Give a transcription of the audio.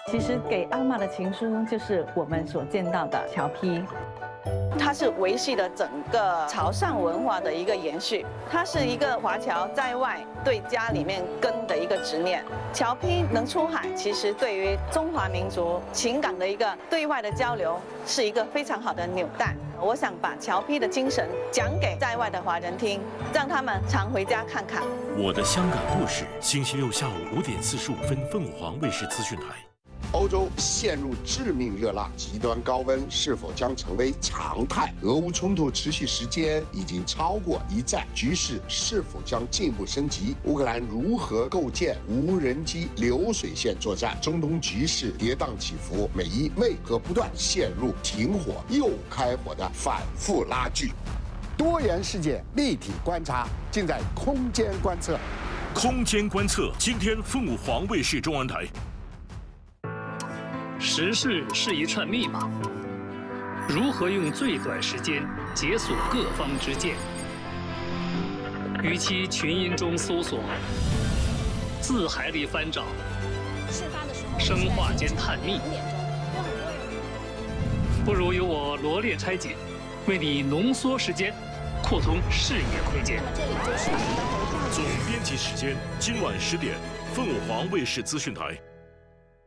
其实给阿嬷的情书就是我们所见到的侨批。它是维系了整个潮汕文化的一个延续，它是一个华侨在外对家里面根的一个执念。侨批能出海，其实对于中华民族情感的一个对外的交流，是一个非常好的纽带。我想把侨批的精神讲给在外的华人听，让他们常回家看看。 我的香港故事，星期六下午5点45分，凤凰卫视资讯台。 欧洲陷入致命热浪，极端高温是否将成为常态？俄乌冲突持续时间已经超过1战，局势是否将进一步升级？乌克兰如何构建无人机流水线作战？中东局势跌宕起伏，美伊为何不断陷入停火又开火的反复拉锯？多元世界立体观察，尽在空间观测。 空间观测，今天凤凰卫视中文台。 时事是一串密码，如何用最短时间解锁各方之见？与其群音中搜索，字海里翻找，生化间探秘，不如由我罗列拆解，为你浓缩时间，扩通视野空间。 总编辑时间今晚10点，凤凰卫视资讯台。